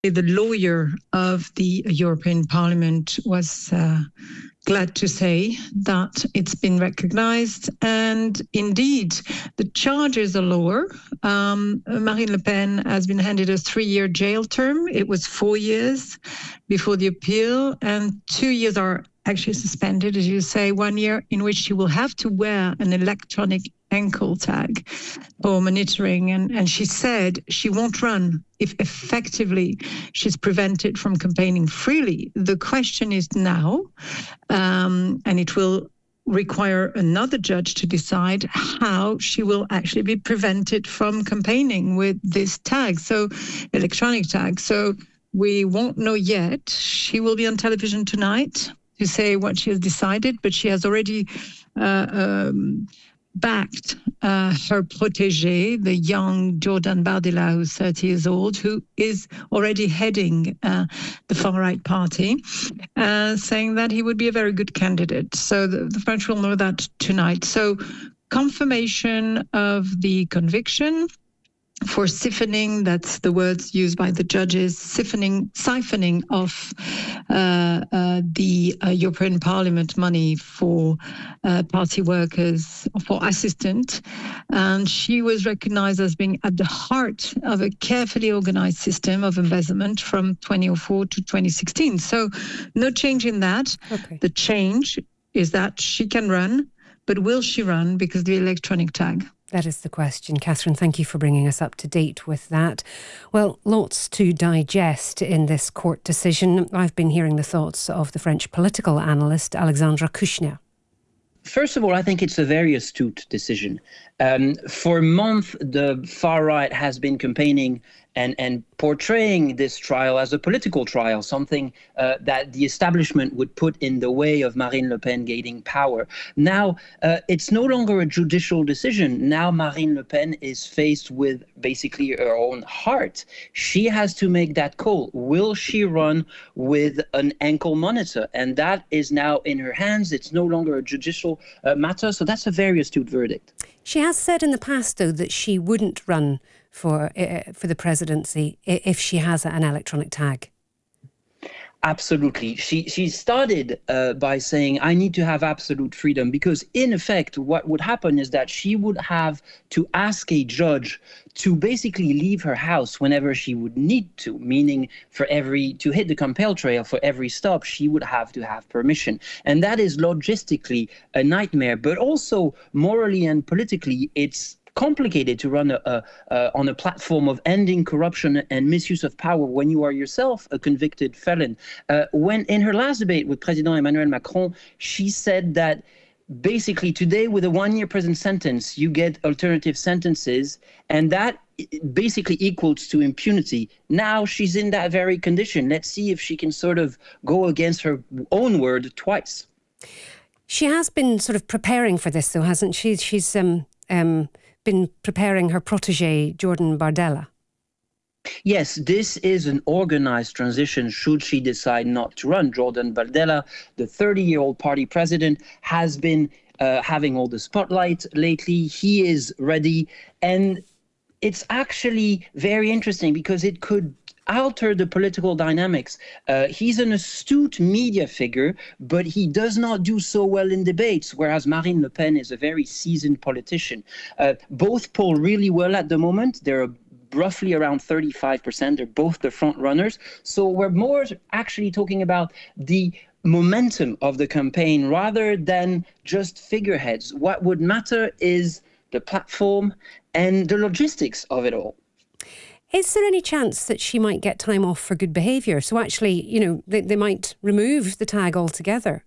The lawyer of the European Parliament was glad to say that it's been recognized. And indeed, the charges are lower. Marine Le Pen has been handed a 3-year jail term. It was 4 years before the appeal, and 2 years are actually suspended, as you say, 1 year in which she will have to wear an electronic ankle tag for monitoring. And she said she won't run if effectively she's prevented from campaigning freely. The question is now, and it will require another judge to decide how she will actually be prevented from campaigning with this tag, so electronic tag. So we won't know yet. She will be on television tonight to say what she has decided, but she has already backed her protégé, the young Jordan Bardella, who's 30 years old, who is already heading the far-right party, saying that he would be a very good candidate. So the French will know that tonight. So confirmation of the conviction for siphoning, that's the words used by the judges, siphoning off the European Parliament money for party workers, for assistant. And she was recognized as being at the heart of a carefully organized system of embezzlement from 2004 to 2016. So no change in that. Okay. The change is that she can run, but will she run because of the electronic tag? That is the question. Catherine, thank you for bringing us up to date with that. Well, lots to digest in this court decision. I've been hearing the thoughts of the French political analyst Alexandra Kouchner. First of all, I think it's a very astute decision. For a month, the far right has been campaigning and portraying this trial as a political trial, something that the establishment would put in the way of Marine Le Pen gaining power. Now, it's no longer a judicial decision. Now Marine Le Pen is faced with basically her own heart. She has to make that call. Will she run with an ankle monitor? And that is now in her hands. It's no longer a judicial matter. So that's a very astute verdict. She has said in the past, though, that she wouldn't run for the presidency if she has an electronic tag. Absolutely. She started by saying, I need to have absolute freedom, because in effect, what would happen is that she would have to ask a judge to basically leave her house whenever she would need to, meaning to hit the compel trail for every stop, she would have to have permission. And that is logistically a nightmare, but also morally and politically, it's complicated to run on a platform of ending corruption and misuse of power when you are yourself a convicted felon. When in her last debate with President Emmanuel Macron, she said that basically today with a 1-year prison sentence, you get alternative sentences, and that basically equals to impunity. Now she's in that very condition. Let's see if she can sort of go against her own word twice. She has been sort of preparing for this, though, hasn't she? She's been preparing her protégé, Jordan Bardella. Yes, this is an organized transition should she decide not to run. Jordan Bardella, the 30-year-old party president, has been having all the spotlight lately. He is ready. And it's actually very interesting because it could alter the political dynamics. He's an astute media figure, but he does not do so well in debates, whereas Marine Le Pen is a very seasoned politician. Both poll really well at the moment. They're roughly around 35%. They're both the front runners. So we're more actually talking about the momentum of the campaign rather than just figureheads. What would matter is the platform and the logistics of it all. Is there any chance that she might get time off for good behaviour? So actually, they might remove the tag altogether.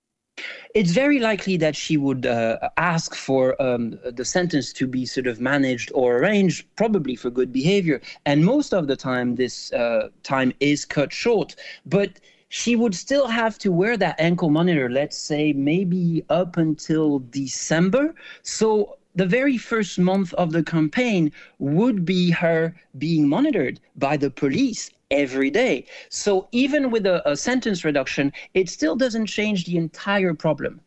It's very likely that she would ask for the sentence to be sort of managed or arranged, probably for good behavior. And most of the time, this time is cut short. But she would still have to wear that ankle monitor, let's say, maybe up until December. So the very first month of the campaign would be her being monitored by the police every day. So even with a sentence reduction, it still doesn't change the entire problem.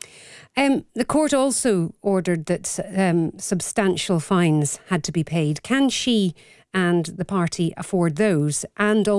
The court also ordered that substantial fines had to be paid. Can she and the party afford those, and